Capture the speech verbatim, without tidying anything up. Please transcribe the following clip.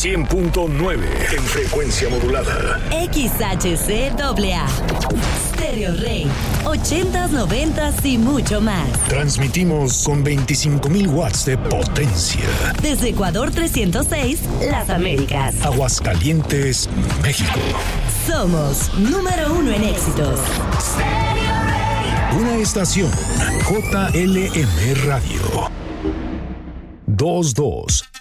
cien punto nueve en frecuencia modulada. X H C A A. Stereo Rey. ochentas, noventas y mucho más. Transmitimos con veinticinco mil watts de potencia. Desde Ecuador trescientos seis, Las Américas. Aguascalientes, México. Somos número uno en éxitos. Una estación J L M Radio. dos dos